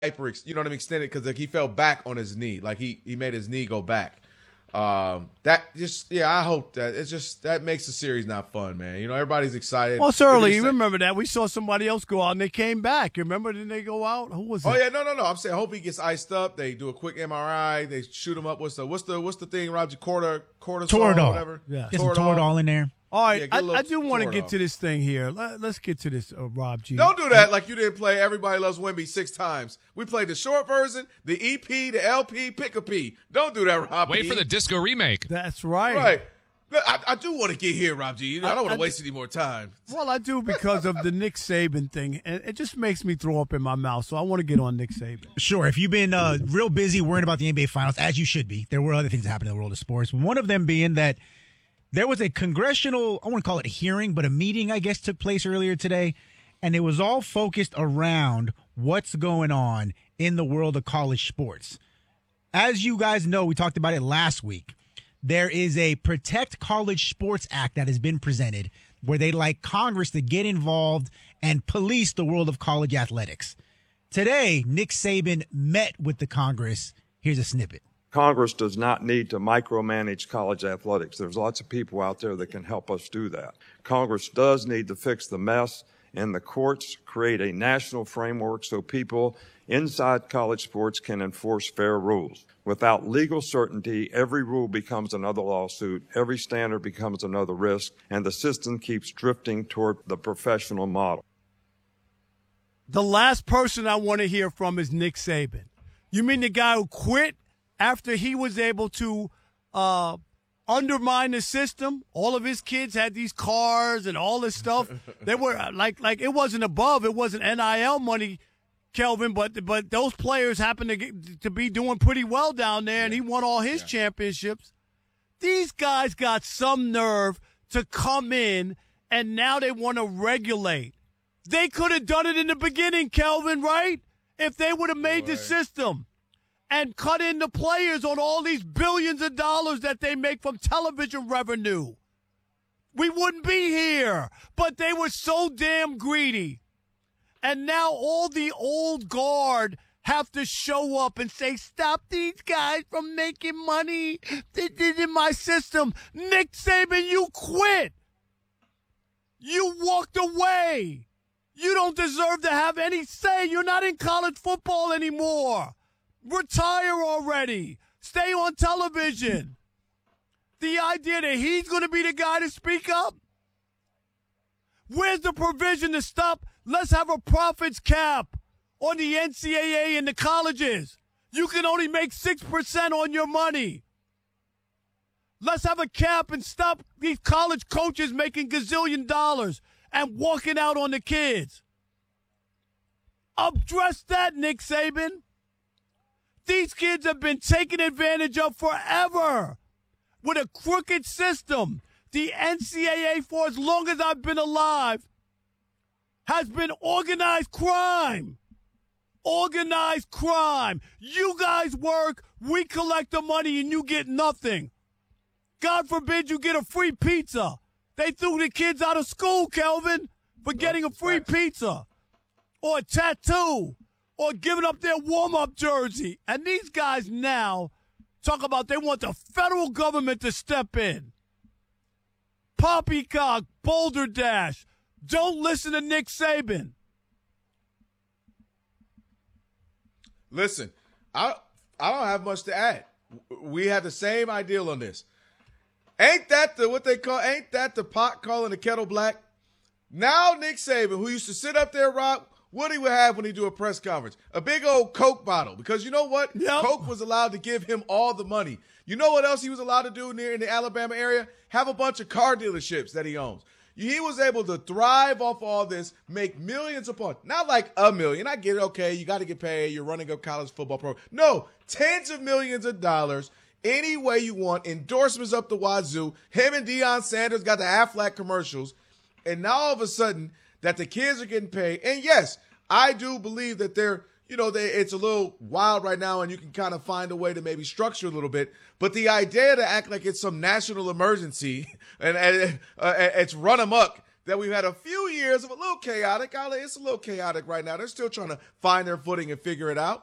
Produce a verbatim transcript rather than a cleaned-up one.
hyper, you know what I mean, extended because like he fell back on his knee, like he he made his knee go back. Um, that just yeah, I hope that it's just that makes the series not fun, man. You know, everybody's excited. Well, it's early. You remember that we saw somebody else go out and they came back. You remember? Didn't they go out? Who was it? Oh yeah, no, no, no. I'm saying, I hope he gets iced up. They do a quick M R I. They shoot him up. What's the what's the what's the thing, Roger? Cortisol, cortisol, Toradol. whatever. Yeah, get some Toradol in there. All right, Yeah, I, get a I do want to Toradol. get to this thing here. Let, let's get to this, uh, Rob G. Don't do that like you didn't play Everybody Loves Wimby six times. We played the short version, the E P, the L P, pick a P. Don't do that, Rob. Wait P. for the disco remake. That's right. Right. But I, I do want to get here, Rob G. You know, I, I- don't want I- to waste any more time. Well, I do because of the Nick Saban thing, and it just makes me throw up in my mouth. So I want to get on Nick Saban. Sure. If you've been uh, real busy worrying about the N B A Finals, as you should be, there were other things that happened in the world of sports. One of them being that there was a congressional, I want to call it a hearing, but a meeting, I guess, took place earlier today, and it was all focused around what's going on in the world of college sports. As you guys know, we talked about it last week. There is a Protect College Sports Act that has been presented where they'd like Congress to get involved and police the world of college athletics. Today, Nick Saban met with the Congress. Here's a snippet. Congress does not need to micromanage college athletics. There's lots of people out there that can help us do that. Congress does need to fix the mess, and the courts create a national framework so people inside college sports can enforce fair rules. Without legal certainty, every rule becomes another lawsuit, every standard becomes another risk, and the system keeps drifting toward the professional model. The last person I want to hear from is Nick Saban. You mean the guy who quit after he was able to uh, undermine the system? All of his kids had these cars and all this stuff. They were like, like it wasn't above. It wasn't N I L money, Kelvin, but but those players happened to get, to be doing pretty well down there, and he won all his yeah. championships. These guys got some nerve to come in, and now they want to regulate. They could have done it in the beginning, Kelvin, right? If they would have made Boy. the system and cut in the players on all these billions of dollars that they make from television revenue, we wouldn't be here. But they were so damn greedy. And now all the old guard have to show up and say, stop these guys from making money. This is in my system. Nick Saban, you quit. You walked away. You don't deserve to have any say. You're not in college football anymore. Retire already. Stay on television. The idea that he's going to be the guy to speak up? Where's the provision to stop? Let's have a profits cap on the N C double A and the colleges. You can only make six percent on your money. Let's have a cap and stop these college coaches making gazillion dollars and walking out on the kids. Address that, Nick Saban. These kids have been taken advantage of forever with a crooked system. The N C double A, for as long as I've been alive, has been organized crime. Organized crime. You guys work, we collect the money, and you get nothing. God forbid you get a free pizza. They threw the kids out of school, Kelvin, for getting a free pizza or a tattoo or giving up their warm-up jersey. And these guys now talk about they want the federal government to step in. Poppycock, Boulder Dash. Don't listen to Nick Saban. Listen, I I don't have much to add. We have the same ideal on this. Ain't that the what they call? Ain't that the pot calling the kettle black? Now Nick Saban, who used to sit up there, Rob, what he would have when he do a press conference? A big old Coke bottle, because you know what? Yep. Coke was allowed to give him all the money. You know what else he was allowed to do near in the Alabama area? Have a bunch of car dealerships that he owns. He was able to thrive off all this, make millions upon, not like a million. I get it, okay, you got to get paid. You're running a college football program. No, tens of millions of dollars, any way you want, endorsements up the wazoo. Him and Deion Sanders got the Aflac commercials. And now all of a sudden that the kids are getting paid. And yes, I do believe that they're, you know, they, it's a little wild right now and you can kind of find a way to maybe structure a little bit. But the idea to act like it's some national emergency and, and uh, it's run amok that we've had a few years of a little chaotic. It's a little chaotic right now. They're still trying to find their footing and figure it out.